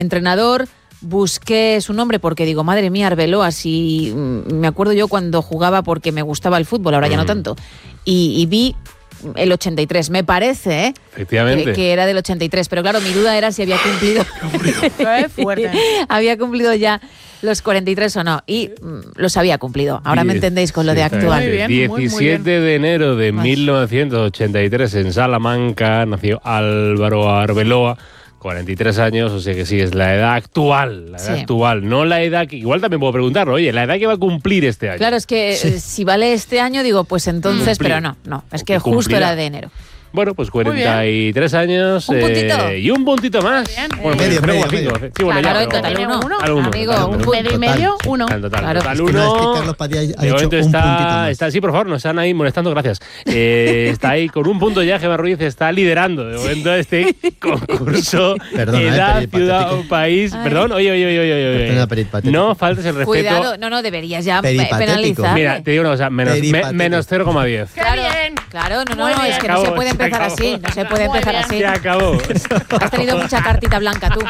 entrenador, busqué su nombre porque digo, madre mía, Arbeloa, si me acuerdo yo cuando jugaba porque me gustaba el fútbol, ahora ya no tanto, y vi el 83, me parece, efectivamente, que era del 83, pero claro, mi duda era si había cumplido fuerte. había cumplido ya los 43 o no, y los había cumplido. Ahora me entendéis con lo de actual. Muy bien, 17 de enero de 1983 en Salamanca nació Álvaro Arbeloa, 43 años, o sea que sí, es la edad actual, actual, no la edad que, igual también puedo preguntarlo, oye, la edad que va a cumplir este año. Claro, es que si vale este año, digo, pues entonces, pero no, es que justo era de enero. Bueno, pues 43 años ¿Un puntito? Y un puntito más. Bueno, medio. Sí, bueno, claro, ya, en total pero, uno. Amigo, Amigo, un medio y medio, uno. En total, Claro. total Es que uno. no, es que Carlos Padilla ha De dicho momento un puntito más. está, sí, por favor, nos están ahí molestando, gracias. Está ahí con un punto ya, Gemma Ruiz está liderando de momento este concurso. Perdona, edad, ciudad o país. Ay. Perdón, oye. Perdona, peripatético. No faltes el respeto. Cuidado, no, deberías ya Peripatético. penalizar. Mira, te digo una cosa, menos 0,10. Claro, bien! claro, no, Muy bien. es que no se puede empezar así, no se puede empezar así. Se acabó. Has tenido mucha cartita blanca tú.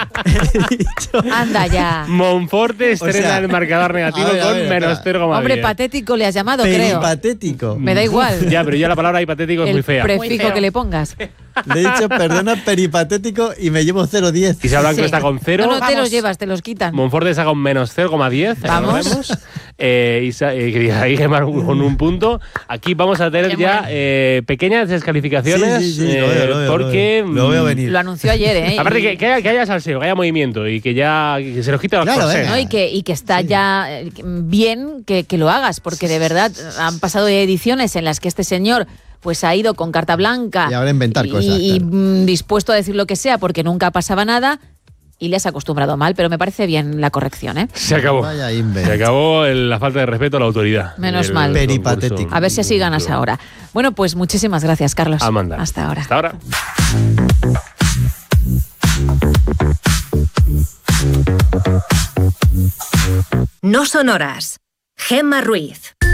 Anda ya. Monforte estrena O sea, el marcador negativo a ver, con espera. menos 0,10. Hombre, patético le has llamado, creo. Peripatético. Me da igual. Ya, pero ya la palabra hipotético es El muy fea. Muy prefijo feo. que le pongas. Le he dicho, perdona, peripatético y me llevo 0,10. Isa Blanco Sí. está con 0. No, te Vamos. los llevas, te los quitan. Monforte está con menos 0,10. Vamos. Vemos. Ahí Gemma con un punto. Aquí vamos a tener ya pequeñas descalificaciones. Sí, lo veo, porque lo veo venir. Lo anunció ayer, ¿eh? aparte que haya salseo, que haya movimiento y que ya que se nos quite los Claro, corsés. ¿no? Y que está ya bien que lo hagas, porque de verdad han pasado ediciones en las que este señor pues ha ido con carta blanca Y ahora a inventar cosas, y claro. dispuesto a decir lo que sea porque nunca pasaba nada y le has acostumbrado mal, pero me parece bien la corrección, ¿eh? Se acabó. Vaya invent. Se acabó la falta de respeto a la autoridad. Menos del mal. Peripatético. concurso. A ver si así ganas ahora. Bueno, pues muchísimas gracias, Carlos. Amanda. Hasta ahora. Hasta ahora. No son horas. Gemma Ruiz.